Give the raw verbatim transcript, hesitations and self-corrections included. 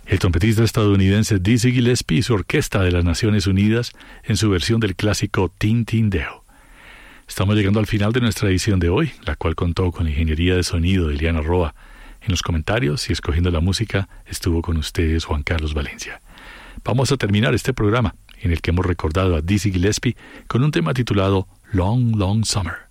El trompetista estadounidense Dizzy Gillespie y su Orquesta de las Naciones Unidas en su versión del clásico Tin Tin Deo. Estamos llegando al final de nuestra edición de hoy, la cual contó con la ingeniería de sonido de Eliana Roa. En los comentarios y escogiendo la música estuvo con ustedes Juan Carlos Valencia. Vamos a terminar este programa en el que hemos recordado a Dizzy Gillespie con un tema titulado Long, Long Summer.